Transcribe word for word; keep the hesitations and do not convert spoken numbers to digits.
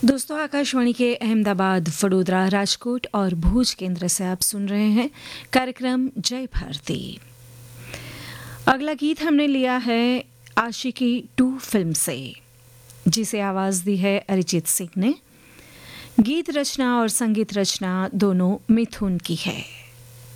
दोस्तों, आकाशवाणी के अहमदाबाद, वडोदरा, राजकोट और भूज केंद्र से आप सुन रहे हैं कार्यक्रम जय भारती। अगला गीत हमने लिया है आशिकी टू फिल्म से, जिसे आवाज दी है अरिजीत सिंह ने। गीत रचना और संगीत रचना दोनों मिथुन की है।